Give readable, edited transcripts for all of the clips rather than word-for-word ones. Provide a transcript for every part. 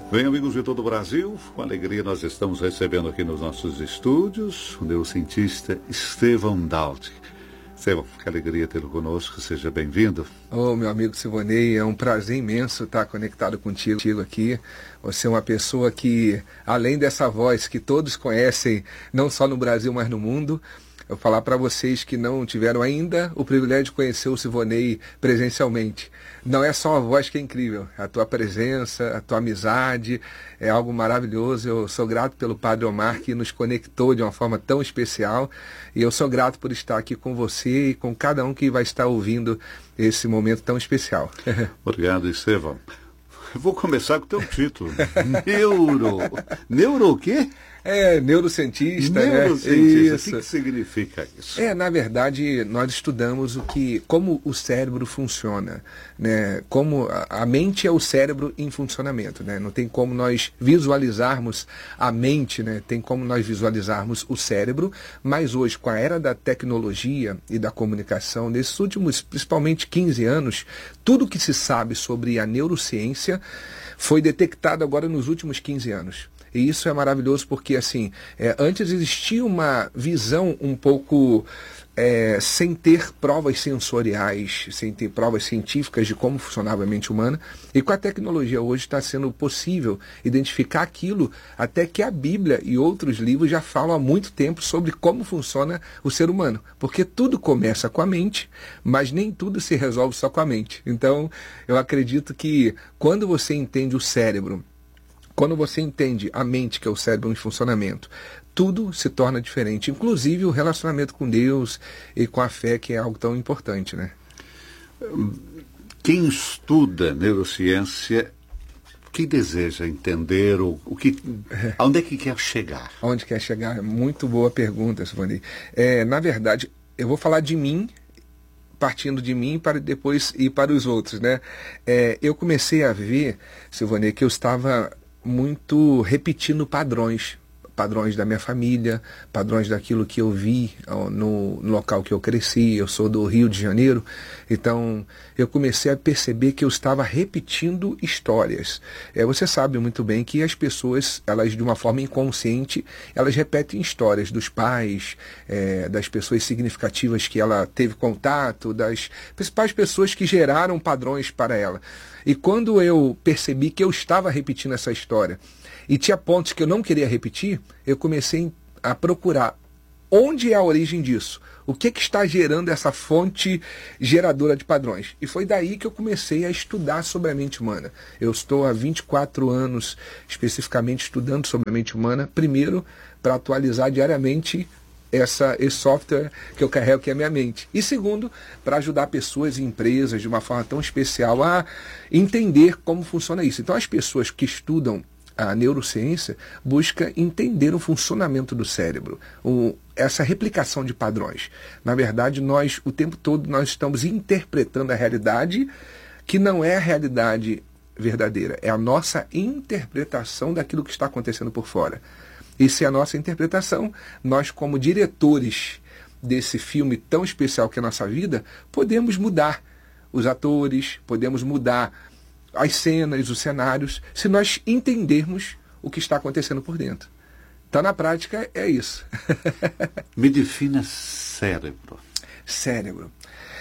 Bem, amigos de todo o Brasil, com alegria nós estamos recebendo aqui nos nossos estúdios o neurocientista Estevão Daldi. Estevão, que alegria tê-lo conosco, seja bem-vindo. Meu amigo Sivonei, é um prazer imenso estar conectado contigo aqui. Você é uma pessoa que, além dessa voz que todos conhecem, não só no Brasil, mas no mundo, eu vou falar para vocês que não tiveram ainda o privilégio de conhecer o Sivonei presencialmente. Não é só a voz que é incrível, a tua presença, a tua amizade, é algo maravilhoso. Eu sou grato pelo Padre Omar, que nos conectou de uma forma tão especial, e eu sou grato por estar aqui com você e com cada um que vai estar ouvindo esse momento tão especial. Obrigado, Estevão. Eu vou começar com o teu título. Neuro o quê? Neurocientista, Neurocientista, né? Isso. O que significa isso? Na verdade, nós estudamos como o cérebro funciona, né? Como a mente é o cérebro em funcionamento, né? Não tem como nós visualizarmos a mente, né? Tem como nós visualizarmos o cérebro, mas hoje, com a era da tecnologia e da comunicação, nesses últimos, principalmente 15 anos, tudo que se sabe sobre a neurociência foi detectado agora nos últimos 15 anos. E isso é maravilhoso porque, assim, antes existia uma visão um pouco sem ter provas sensoriais, sem ter provas científicas de como funcionava a mente humana. E com a tecnologia hoje está sendo possível identificar aquilo até que a Bíblia e outros livros já falam há muito tempo sobre como funciona o ser humano. Porque tudo começa com a mente, mas nem tudo se resolve só com a mente. Então, eu acredito que quando você entende o cérebro, quando você entende a mente, que é o cérebro em funcionamento, tudo se torna diferente, inclusive o relacionamento com Deus e com a fé, que é algo tão importante, né? Quem estuda neurociência, que deseja entender, aonde é que quer chegar? Aonde quer chegar? Muito boa pergunta, Sivonei. Na verdade, eu vou falar de mim, partindo de mim para depois ir para os outros, né? Eu comecei a ver, Sivonei, que eu estava muito repetindo padrões da minha família, padrões daquilo que eu vi no local que eu cresci. Eu sou do Rio de Janeiro, então eu comecei a perceber que eu estava repetindo histórias. Você sabe muito bem que as pessoas, elas de uma forma inconsciente, elas repetem histórias dos pais, das pessoas significativas que ela teve contato, das principais pessoas que geraram padrões para ela. E quando eu percebi que eu estava repetindo essa história, e tinha pontos que eu não queria repetir, eu comecei a procurar onde é a origem disso. O que está gerando essa fonte geradora de padrões? E foi daí que eu comecei a estudar sobre a mente humana. Eu estou há 24 anos especificamente estudando sobre a mente humana, primeiro para atualizar diariamente esse software que eu carrego, que é a minha mente. E segundo, para ajudar pessoas e empresas de uma forma tão especial a entender como funciona isso. Então as pessoas que estudam a neurociência busca entender o funcionamento do cérebro, essa replicação de padrões. Na verdade, nós, o tempo todo, nós estamos interpretando a realidade que não é a realidade verdadeira, é a nossa interpretação daquilo que está acontecendo por fora. E se é a nossa interpretação, nós, como diretores desse filme tão especial que é a nossa vida, podemos mudar os atores, podemos mudar as cenas, os cenários, se nós entendermos o que está acontecendo por dentro. Então, na prática, é isso. Me defina cérebro. Cérebro.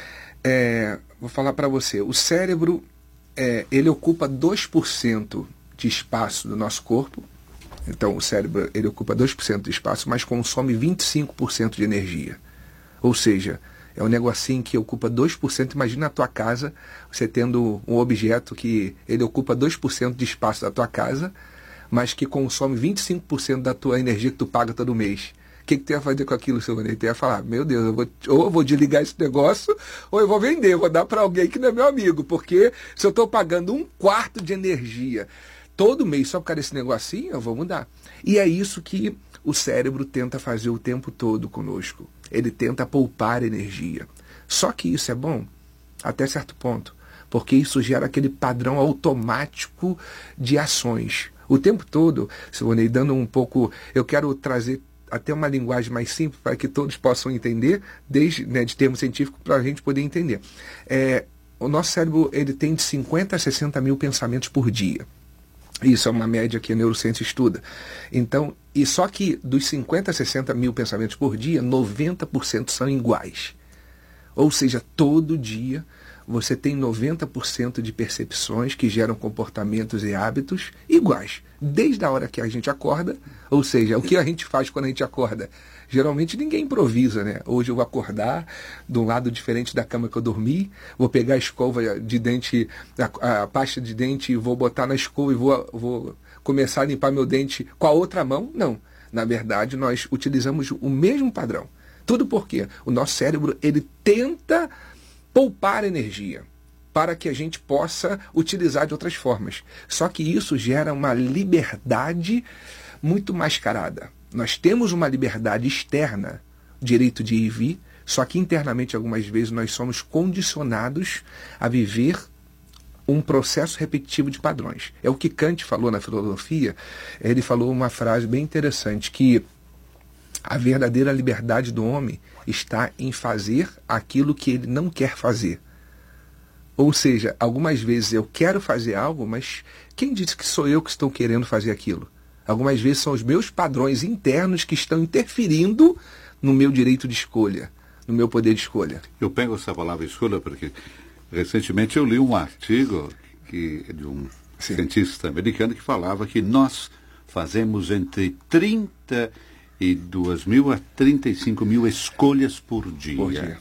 Vou falar para você. O cérebro, ele ocupa 2% de espaço do nosso corpo. Então, o cérebro, ele ocupa 2% de espaço, mas consome 25% de energia. Ou seja, é um negocinho que ocupa 2%. Imagina a tua casa, você tendo um objeto que ele ocupa 2% de espaço da tua casa, mas que consome 25% da tua energia que tu paga todo mês. O que tu ia fazer com aquilo, Sivonei? Tu ia falar, meu Deus, ou eu vou desligar esse negócio, ou eu vou vender, vou dar para alguém que não é meu amigo, porque se eu estou pagando 1/4 de energia todo mês só por causa desse negocinho, eu vou mudar. E é isso que o cérebro tenta fazer o tempo todo conosco. Ele tenta poupar energia. Só que isso é bom até certo ponto, porque isso gera aquele padrão automático de ações. O tempo todo, Sivonei, dando um pouco... Eu quero trazer até uma linguagem mais simples para que todos possam entender, desde de termo científico, para a gente poder entender. O nosso cérebro ele tem de 50 a 60 mil pensamentos por dia. Isso é uma média que a neurociência estuda. Então, e só que dos 50 a 60 mil pensamentos por dia, 90% são iguais. Ou seja, todo dia você tem 90% de percepções que geram comportamentos e hábitos iguais. Desde a hora que a gente acorda, ou seja, o que a gente faz quando a gente acorda? Geralmente ninguém improvisa, né? Hoje eu vou acordar de um lado diferente da cama que eu dormi, vou pegar a escova de dente, a pasta de dente, e vou botar na escova e vou começar a limpar meu dente com a outra mão. Não. Na verdade, nós utilizamos o mesmo padrão. Tudo porque o nosso cérebro, ele tenta poupar energia para que a gente possa utilizar de outras formas. Só que isso gera uma liberdade muito mascarada. Nós temos uma liberdade externa, direito de ir e vir, só que internamente algumas vezes nós somos condicionados a viver um processo repetitivo de padrões. É o que Kant falou na filosofia. Ele falou uma frase bem interessante, que a verdadeira liberdade do homem está em fazer aquilo que ele não quer fazer. Ou seja, algumas vezes eu quero fazer algo, mas quem disse que sou eu que estou querendo fazer aquilo? Algumas vezes são os meus padrões internos que estão interferindo no meu direito de escolha, no meu poder de escolha. Eu pego essa palavra escolha porque recentemente eu li um artigo de um cientista americano que falava que nós fazemos entre 32 mil a 35 mil escolhas por dia.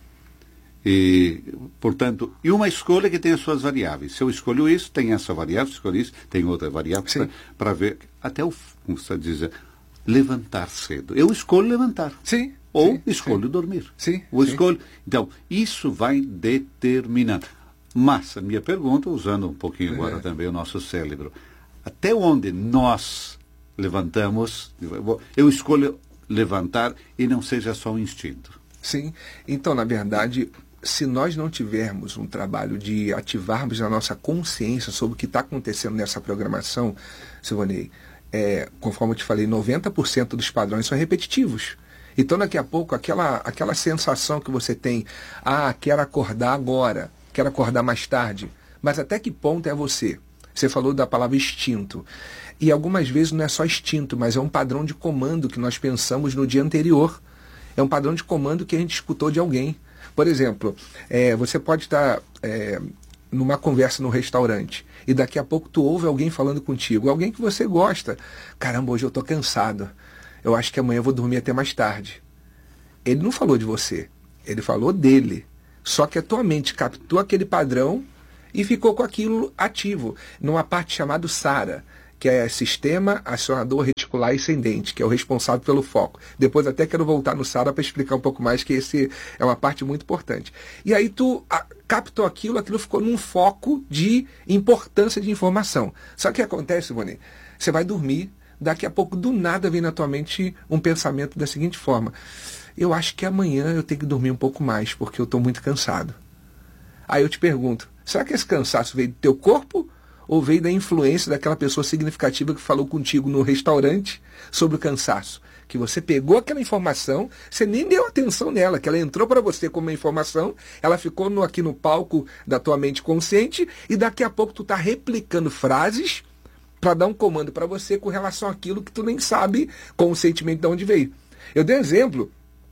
E, portanto, e uma escolha que tem as suas variáveis. Se eu escolho isso, tem essa variável, se eu escolho isso, tem outra variável, para ver, até o, como você diz, levantar cedo. Eu escolho levantar. Sim. Ou escolho dormir. Sim. Ou escolho. Então, isso vai determinando. Mas, a minha pergunta, usando um pouquinho agora também o nosso cérebro, até onde nós levantamos, eu escolho levantar e não seja só um instinto. Sim. Então, na verdade, se nós não tivermos um trabalho de ativarmos a nossa consciência sobre o que está acontecendo nessa programação, Silvanei, conforme eu te falei, 90% dos padrões são repetitivos. Então, daqui a pouco, aquela sensação que você tem, quero acordar agora, quero acordar mais tarde, mas até que ponto é você? Você falou da palavra instinto. E algumas vezes não é só instinto, mas é um padrão de comando que nós pensamos no dia anterior. É um padrão de comando que a gente escutou de alguém. Por exemplo, você pode estar numa conversa no restaurante e daqui a pouco tu ouve alguém falando contigo, alguém que você gosta. Caramba, hoje eu estou cansado. Eu acho que amanhã eu vou dormir até mais tarde. Ele não falou de você, ele falou dele. Só que a tua mente captou aquele padrão e ficou com aquilo ativo, numa parte chamada SARA, que é Sistema Acionador Reticular Ascendente, que é o responsável pelo foco. Depois até quero voltar no SARA para explicar um pouco mais, que esse é uma parte muito importante. E aí tu captou aquilo ficou num foco de importância de informação. Só que o que acontece, Ivone? Você vai dormir, daqui a pouco do nada vem na tua mente um pensamento da seguinte forma: eu acho que amanhã eu tenho que dormir um pouco mais, porque eu estou muito cansado. Aí eu te pergunto, será que esse cansaço veio do teu corpo ou veio da influência daquela pessoa significativa que falou contigo no restaurante sobre o cansaço? Que você pegou aquela informação, você nem deu atenção nela, que ela entrou para você como uma informação, ela ficou aqui no palco da tua mente consciente e daqui a pouco tu está replicando frases para dar um comando para você com relação àquilo que tu nem sabe conscientemente de onde veio. Eu dei um exemplo,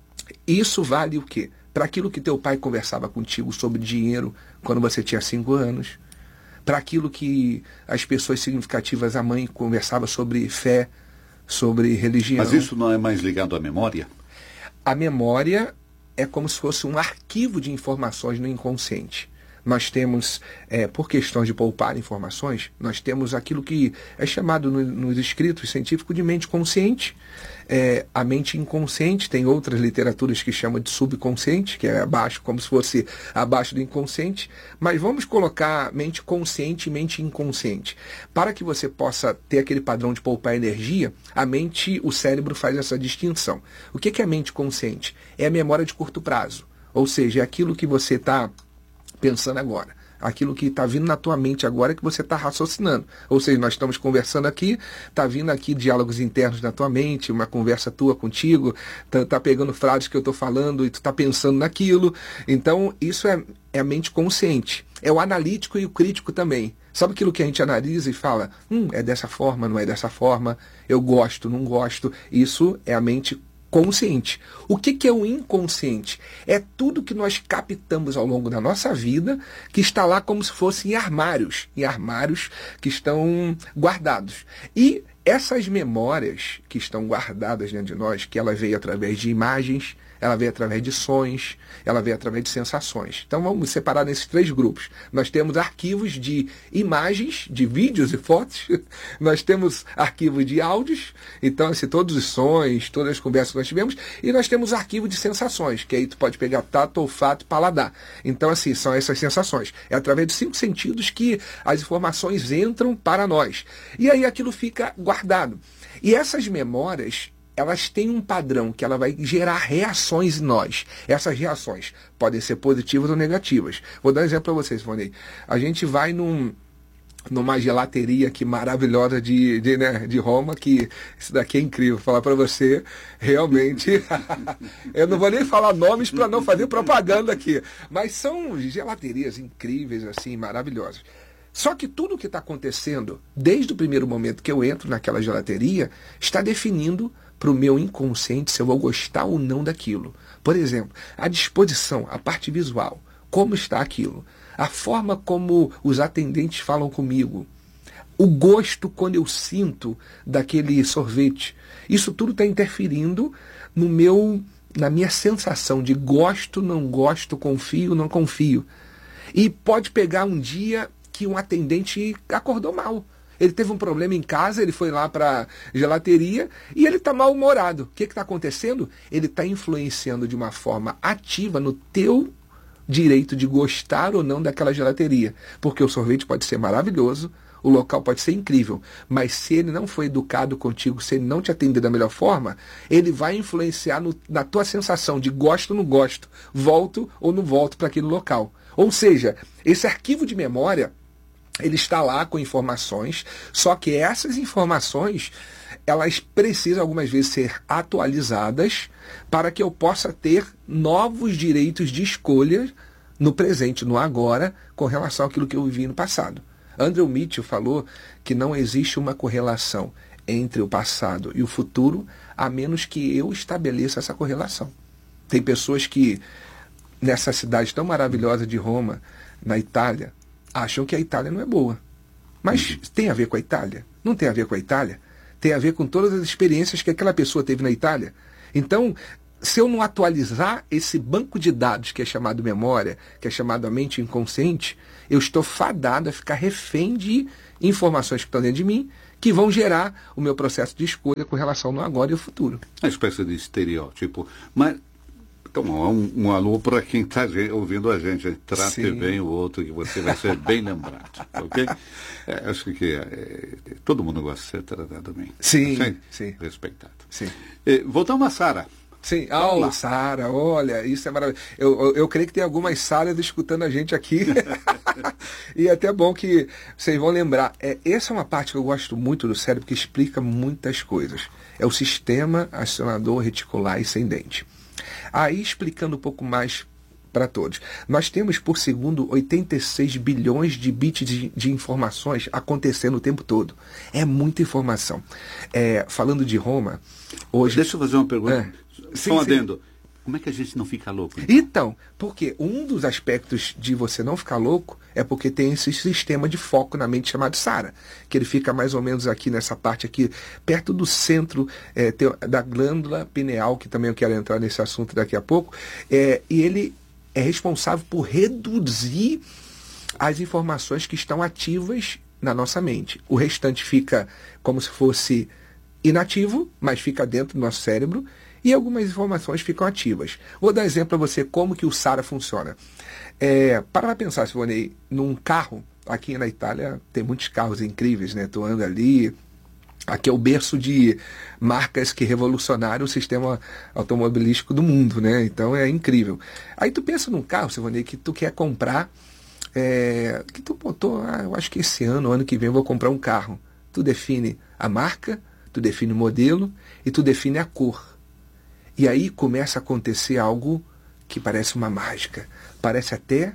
isso vale o quê? Para aquilo que teu pai conversava contigo sobre dinheiro quando você tinha 5 anos, para aquilo que as pessoas significativas, a mãe, conversava sobre fé, sobre religião. Mas isso não é mais ligado à memória? A memória é como se fosse um arquivo de informações no inconsciente. Nós temos, por questões de poupar informações, nós temos aquilo que é chamado nos escritos científicos de mente consciente. A mente inconsciente, tem outras literaturas que chamam de subconsciente, que é abaixo, como se fosse abaixo do inconsciente. Mas vamos colocar mente consciente e mente inconsciente. Para que você possa ter aquele padrão de poupar energia, o cérebro faz essa distinção. O que é a mente consciente? É a memória de curto prazo. Ou seja, é aquilo que você está pensando agora, aquilo que está vindo na tua mente agora que você está raciocinando. Ou seja, nós estamos conversando aqui, está vindo aqui diálogos internos na tua mente, uma conversa tua contigo, está pegando frases que eu estou falando e tu está pensando naquilo. Então, isso é a mente consciente. é o analítico e o crítico também. Sabe aquilo que a gente analisa e fala, é dessa forma, não é dessa forma, eu gosto, não gosto. Isso é a mente consciente. O que é o inconsciente? É tudo que nós captamos ao longo da nossa vida, que está lá como se fossem em armários que estão guardados. E essas memórias que estão guardadas dentro de nós, que ela veio através de imagens, ela veio através de sons, ela veio através de sensações. Então vamos separar nesses 3 grupos. Nós temos arquivos de imagens, de vídeos e fotos, nós temos arquivos de áudios, então assim, todos os sons, todas as conversas que nós tivemos, e nós temos arquivo de sensações, que aí tu pode pegar tato, olfato e paladar. Então assim, são essas sensações. É através dos 5 sentidos que as informações entram para nós. E aí aquilo fica guardado. E essas memórias, elas têm um padrão que ela vai gerar reações em nós. Essas reações podem ser positivas ou negativas. Vou dar um exemplo para vocês, Ivonei. A gente vai numa gelateria aqui maravilhosa de Roma, que isso daqui é incrível. Vou falar para você, realmente, eu não vou nem falar nomes para não fazer propaganda aqui, mas são gelaterias incríveis, assim, maravilhosas. Só que tudo o que está acontecendo, desde o primeiro momento que eu entro naquela gelateria, está definindo para o meu inconsciente se eu vou gostar ou não daquilo. Por exemplo, a disposição, a parte visual, como está aquilo, a forma como os atendentes falam comigo, o gosto quando eu sinto daquele sorvete. Isso tudo está interferindo na minha sensação de gosto, não gosto, confio, não confio. E pode pegar um dia que um atendente acordou mal. Ele teve um problema em casa, ele foi lá para a gelateria e ele está mal-humorado. O que está acontecendo? Ele está influenciando de uma forma ativa no teu direito de gostar ou não daquela gelateria. Porque o sorvete pode ser maravilhoso, o local pode ser incrível, mas se ele não foi educado contigo, se ele não te atender da melhor forma, ele vai influenciar na tua sensação de gosto ou não gosto, volto ou não volto para aquele local. Ou seja, esse arquivo de memória, ele está lá com informações, só que essas informações, elas precisam algumas vezes ser atualizadas para que eu possa ter novos direitos de escolha no presente, no agora, com relação àquilo que eu vivi no passado. Andrew Mitchell falou que não existe uma correlação entre o passado e o futuro, a menos que eu estabeleça essa correlação. Tem pessoas que, nessa cidade tão maravilhosa de Roma, na Itália, acham que a Itália não é boa. Mas tem a ver com a Itália? Não tem a ver com a Itália? Tem a ver com todas as experiências que aquela pessoa teve na Itália. Então, se eu não atualizar esse banco de dados que é chamado memória, que é chamado a mente inconsciente, eu estou fadado a ficar refém de informações que estão dentro de mim, que vão gerar o meu processo de escolha com relação ao agora e ao futuro. Uma espécie de estereótipo. Mas, então, um alô para quem está ouvindo a gente. Trate Sim. bem o outro, que você vai ser bem lembrado. Ok? Acho que todo mundo gosta de ser tratado bem. Sim. Respeitado. Sim. Voltamos a Sara. Sim, Sara, olha, isso é maravilhoso. Eu creio que tem algumas Saras escutando a gente aqui. E é até bom que vocês vão lembrar. Essa é uma parte que eu gosto muito do cérebro, que explica muitas coisas. É o sistema acionador reticular ascendente. Aí, explicando um pouco mais para todos. Nós temos por segundo 86 bilhões de bits de informações acontecendo o tempo todo. É muita informação. Falando de Roma, hoje... Deixa eu fazer uma pergunta. Sim, Só um adendo. Como é que a gente não fica louco? Então, porque um dos aspectos de você não ficar louco é porque tem esse sistema de foco na mente chamado Sara, que ele fica mais ou menos aqui nessa parte aqui, perto do centro da glândula pineal, que também eu quero entrar nesse assunto daqui a pouco, e ele é responsável por reduzir as informações que estão ativas na nossa mente. O restante fica como se fosse inativo, mas fica dentro do nosso cérebro, e algumas informações ficam ativas. Vou dar exemplo para você como que o Sara funciona. Para pensar, Silvonei, num carro, aqui na Itália tem muitos carros incríveis, né? Tu anda ali, aqui é o berço de marcas que revolucionaram o sistema automobilístico do mundo, né? Então é incrível. Aí tu pensa num carro, Silvonei, que tu quer comprar, que tu botou, eu acho que esse ano que vem eu vou comprar um carro. Tu define a marca, tu define o modelo e tu define a cor. E aí começa a acontecer algo que parece uma mágica. Parece até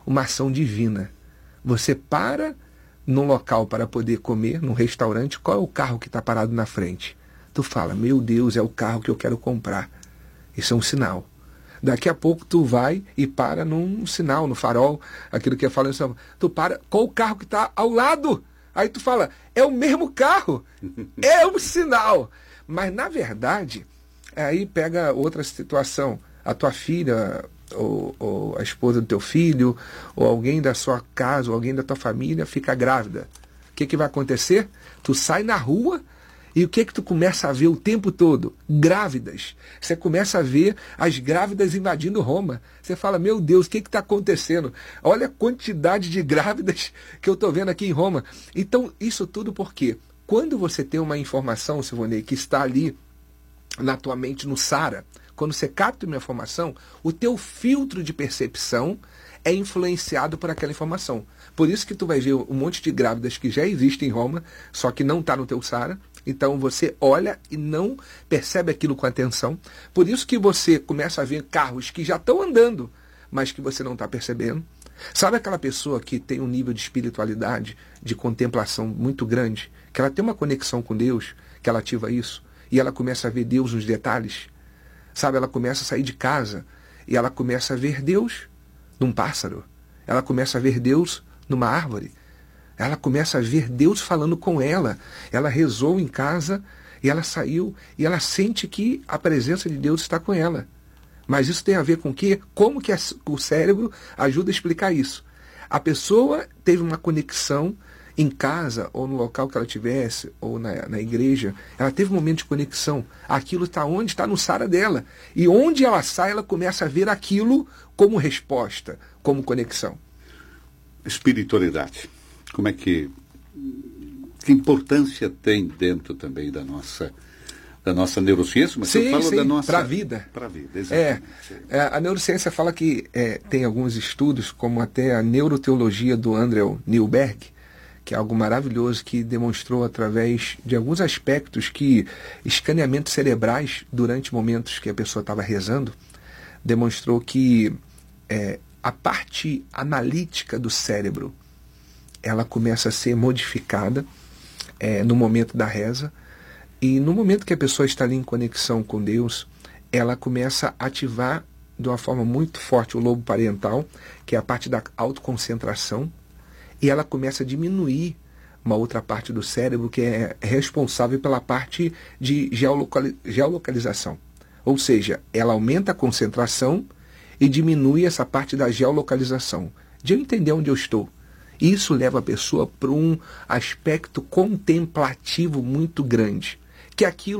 uma ação divina. Você para num local para poder comer, num restaurante, qual é o carro que está parado na frente? Tu fala, meu Deus, é o carro que eu quero comprar. Isso é um sinal. Daqui a pouco tu vai e para num sinal, no farol, aquilo que eu falo, tu para, qual o carro que está ao lado? Aí tu fala, é o mesmo carro, é um sinal. Mas na verdade, aí pega outra situação, a tua filha, ou a esposa do teu filho, ou alguém da sua casa, ou alguém da tua família fica grávida. O que vai acontecer? Tu sai na rua e o que tu começa a ver o tempo todo? Grávidas. Você começa a ver as grávidas invadindo Roma. Você fala, meu Deus, o que está acontecendo? Olha a quantidade de grávidas que eu estou vendo aqui em Roma. Então, isso tudo por quê? Quando você tem uma informação, Silvonei, que está ali na tua mente, no SARA, quando você capta uma informação, o teu filtro de percepção é influenciado por aquela informação. Por isso que tu vai ver um monte de grávidas que já existem em Roma, só que não está no teu SARA. Então você olha e não percebe aquilo com atenção. Por isso que você começa a ver carros que já estão andando, mas que você não está percebendo. Sabe aquela pessoa que tem um nível de espiritualidade, de contemplação muito grande, que ela tem uma conexão com Deus, que ela ativa isso, e ela começa a ver Deus nos detalhes? Sabe, ela começa a sair de casa e ela começa a ver Deus num pássaro. Ela começa a ver Deus numa árvore. Ela começa a ver Deus falando com ela. Ela rezou em casa e ela saiu e ela sente que a presença de Deus está com ela. Mas isso tem a ver com o quê? Como que o cérebro ajuda a explicar isso? A pessoa teve uma conexão em casa, ou no local que ela estivesse, ou na igreja, ela teve um momento de conexão. Aquilo está onde? Está no SARA dela. E onde ela sai, ela começa a ver aquilo como resposta, como conexão. Espiritualidade. Como é que importância tem dentro também da nossa neurociência? Mas sim, eu falo da nossa... para a vida. Para a vida, exatamente. A neurociência fala que tem alguns estudos, como até a neuroteologia do Andrew Newberg, que é algo maravilhoso, que demonstrou através de alguns aspectos que escaneamentos cerebrais, durante momentos que a pessoa estava rezando, demonstrou que a parte analítica do cérebro, ela começa a ser modificada no momento da reza, e no momento que a pessoa está ali em conexão com Deus, ela começa a ativar de uma forma muito forte o lobo parietal, que é a parte da autoconcentração, e ela começa a diminuir uma outra parte do cérebro que é responsável pela parte de geolocalização. Ou seja, ela aumenta a concentração e diminui essa parte da geolocalização, de eu entender onde eu estou. Isso leva a pessoa para um aspecto contemplativo muito grande, que aquilo